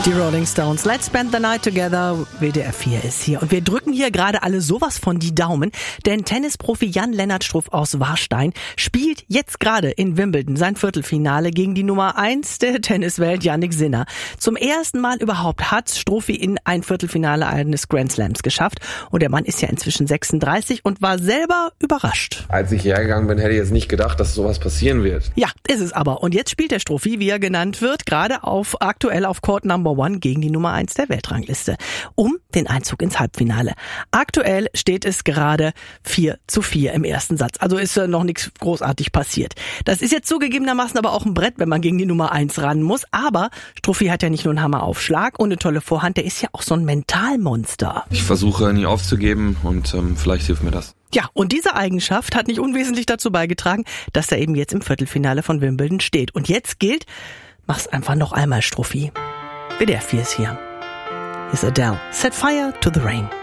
Die Rolling Stones, Let's Spend the Night Together, WDR 4 ist hier. Und wir drücken hier gerade alle sowas von die Daumen, denn Tennisprofi Jan-Lennart Struff aus Warstein spielt jetzt gerade in Wimbledon sein Viertelfinale gegen die Nummer 1 der Tenniswelt, Jannik Sinner. Zum ersten Mal überhaupt hat Struffi in ein Viertelfinale eines Grand Slams geschafft. Und der Mann ist ja inzwischen 36 und war selber überrascht. Als ich hergegangen bin, hätte ich jetzt nicht gedacht, dass sowas passieren wird. Ja, ist es aber. Und jetzt spielt der Struffi, wie er genannt wird, gerade aktuell auf Court Number 1 gegen die Nummer 1 der Weltrangliste, um den Einzug ins Halbfinale. Aktuell steht es gerade 4-4 im ersten Satz. Also ist noch nichts großartig passiert. Das ist jetzt zugegebenermaßen aber auch ein Brett, wenn man gegen die Nummer 1 ran muss. Aber Struffi hat ja nicht nur einen Hammeraufschlag und eine tolle Vorhand, der ist ja auch so ein Mentalmonster. Ich versuche nie aufzugeben und vielleicht hilft mir das. Ja, und diese Eigenschaft hat nicht unwesentlich dazu beigetragen, dass er eben jetzt im Viertelfinale von Wimbledon steht. Und jetzt gilt, mach's einfach noch einmal, Struffi. WDR 4 ist hier. Hier ist Adele. Set fire to the rain.